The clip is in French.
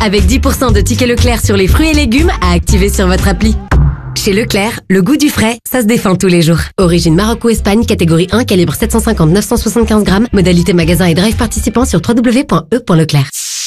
avec 10% de tickets Leclerc sur les fruits et légumes à activer sur votre appli. Chez Leclerc, le goût du frais, ça se défend tous les jours. Origine Maroc ou Espagne, catégorie 1, calibre 750-975 grammes. Modalité magasin et drive participant sur www.e.leclerc.